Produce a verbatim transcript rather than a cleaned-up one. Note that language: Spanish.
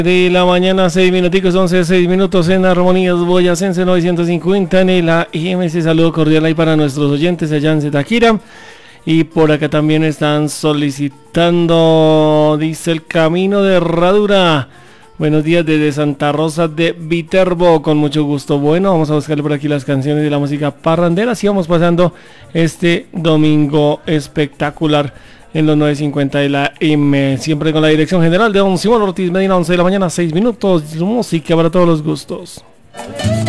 De la mañana, seis minuticos, once, seis minutos en Armonías Boyacense novecientos cincuenta en el A M. Saludo cordial ahí para nuestros oyentes allá en Zitáquira. Y por acá también están solicitando, dice el Camino de Herradura. Buenos días desde Santa Rosa de Viterbo, con mucho gusto. Bueno, vamos a buscarle por aquí las canciones de la música parrandera. Así vamos pasando este domingo espectacular en los nueve cincuenta de la M, siempre con la dirección general de don Simón Ortiz Medina. Once de la mañana, seis minutos, música para todos los gustos.